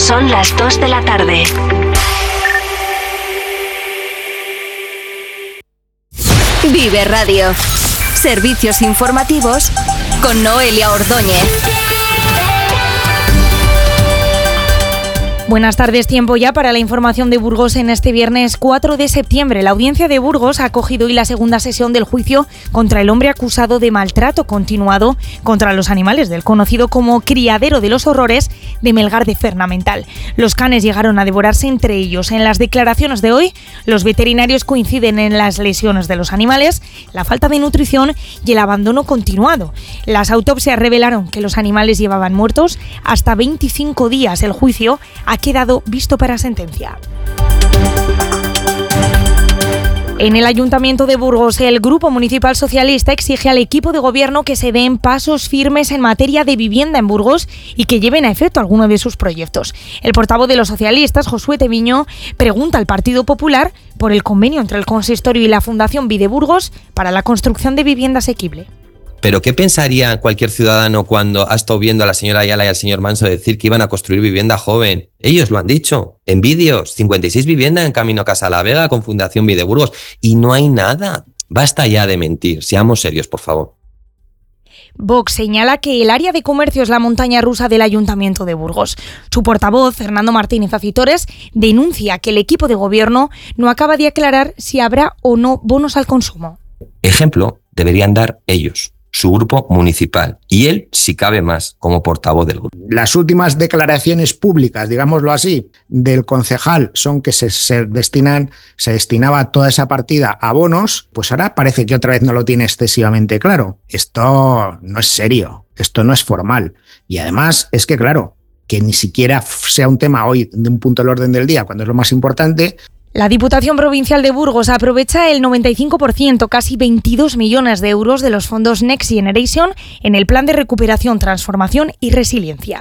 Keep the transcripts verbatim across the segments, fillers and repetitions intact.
Son las dos de la tarde. Vive Radio. Servicios informativos con Noelia Ordóñez. Buenas tardes, tiempo ya para la información de Burgos en este viernes cuatro de septiembre. La audiencia de Burgos ha acogido hoy la segunda sesión del juicio contra el hombre acusado de maltrato continuado contra los animales del conocido como Criadero de los Horrores de Melgar de Fernamental. Los canes llegaron a devorarse entre ellos. En las declaraciones de hoy, los veterinarios coinciden en las lesiones de los animales, la falta de nutrición y el abandono continuado. Las autopsias revelaron que los animales llevaban muertos hasta veinticinco días. El juicio ha quedado visto para sentencia. En el Ayuntamiento de Burgos, el Grupo Municipal Socialista exige al equipo de gobierno que se den pasos firmes en materia de vivienda en Burgos y que lleven a efecto alguno de sus proyectos. El portavoz de los socialistas, Josué Teviño, pregunta al Partido Popular por el convenio entre el Consistorio y la Fundación Vide Burgos para la construcción de vivienda asequible. ¿Pero qué pensaría cualquier ciudadano cuando ha estado viendo a la señora Ayala y al señor Manso decir que iban a construir vivienda joven? Ellos lo han dicho, en vídeos, cincuenta y seis viviendas en camino a Casa la Vega con Fundación Vide Burgos y no hay nada. Basta ya de mentir, seamos serios, por favor. Vox señala que el área de comercio es la montaña rusa del Ayuntamiento de Burgos. Su portavoz, Fernando Martínez Acitores, denuncia que el equipo de gobierno no acaba de aclarar si habrá o no bonos al consumo. Ejemplo deberían dar ellos, su grupo municipal, y él, si cabe más, como portavoz del grupo. Las últimas declaraciones públicas, digámoslo así, del concejal son que se, se destinan, se destinaba toda esa partida a bonos, pues ahora parece que otra vez no lo tiene excesivamente claro. Esto no es serio, esto no es formal. Y además es que, claro, que ni siquiera sea un tema hoy de un punto del orden del día, cuando es lo más importante. La Diputación Provincial de Burgos aprovecha el noventa y cinco por ciento, casi veintidós millones de euros de los fondos Next Generation en el Plan de Recuperación, Transformación y Resiliencia.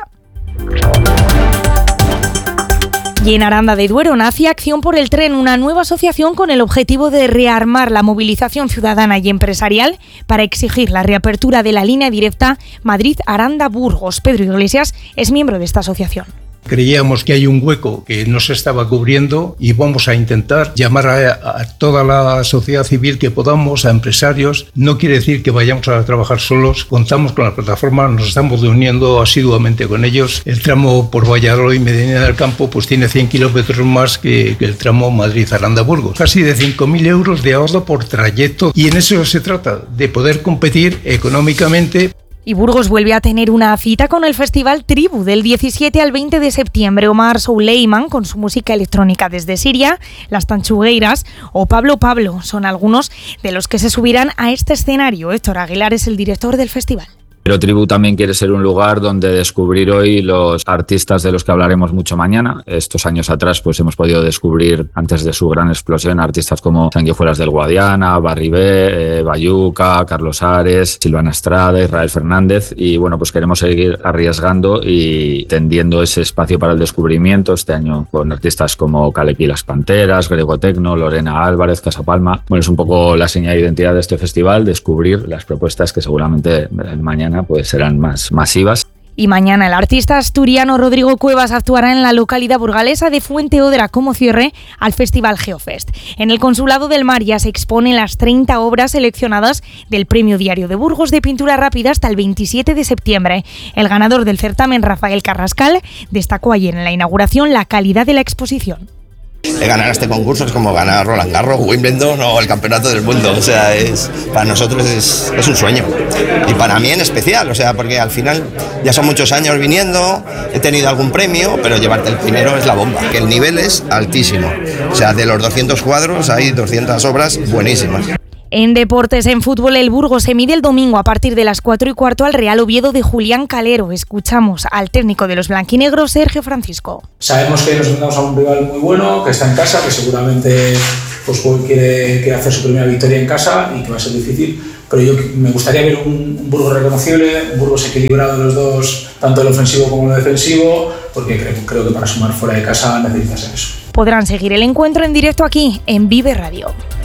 Y en Aranda de Duero nace Acción por el Tren, una nueva asociación con el objetivo de rearmar la movilización ciudadana y empresarial para exigir la reapertura de la línea directa Madrid-Aranda-Burgos. Pedro Iglesias es miembro de esta asociación. Creíamos que hay un hueco que no se estaba cubriendo y vamos a intentar llamar a, a toda la sociedad civil que podamos, a empresarios. No quiere decir que vayamos a trabajar solos, contamos con la plataforma, nos estamos reuniendo asiduamente con ellos. El tramo por Valladolid y Medina del Campo pues tiene cien kilómetros más que, que el tramo Madrid-Aranda-Burgos. Casi de cinco mil euros de ahorro por trayecto y en eso se trata, de poder competir económicamente. Y Burgos vuelve a tener una cita con el Festival Tribu del diecisiete al veinte de septiembre. Omar Souleyman con su música electrónica desde Siria, Las Tanchugueiras o Pablo Pablo son algunos de los que se subirán a este escenario. Héctor Aguilar es el director del festival. Pero Tribu también quiere ser un lugar donde descubrir hoy los artistas de los que hablaremos mucho mañana. Estos años atrás pues hemos podido descubrir, antes de su gran explosión, artistas como Sanguijuelas del Guadiana, Barry B, eh, Bayuca, Carlos Ares, Silvana Estrada, Israel Fernández. Y bueno, pues queremos seguir arriesgando y tendiendo ese espacio para el descubrimiento. Este año con artistas como Kalepi Las Panteras, Grego Tecno, Lorena Álvarez, Casa Palma. Bueno, es un poco la señal de identidad de este festival, descubrir las propuestas que seguramente mañana pues serán más masivas. Y mañana el artista asturiano Rodrigo Cuevas actuará en la localidad burgalesa de Fuenteodra como cierre al Festival Geofest. En el Consulado del Mar ya se exponen las treinta obras seleccionadas del Premio Diario de Burgos de Pintura Rápida hasta el veintisiete de septiembre. El ganador del certamen, Rafael Carrascal, destacó ayer en la inauguración la calidad de la exposición. Ganar este concurso es como ganar Roland Garros, Wimbledon o el Campeonato del Mundo, o sea, es, para nosotros es, es un sueño y para mí en especial, o sea, porque al final ya son muchos años viniendo, he tenido algún premio, pero llevarte el primero es la bomba, que el nivel es altísimo, o sea, de los doscientos cuadros hay doscientas obras buenísimas. En deportes, en fútbol, el Burgos se mide el domingo a partir de las cuatro y cuarto al Real Oviedo de Julián Calero. Escuchamos al técnico de los blanquinegros, Sergio Francisco. Sabemos que nos enfrentamos a un rival muy bueno, que está en casa, que seguramente pues, quiere, quiere hacer su primera victoria en casa y que va a ser difícil, pero yo me gustaría ver un, un Burgos reconocible, un Burgos equilibrado en los dos, tanto el ofensivo como el defensivo, porque creo, creo que para sumar fuera de casa necesitas eso. Podrán seguir el encuentro en directo aquí, en Vive Radio.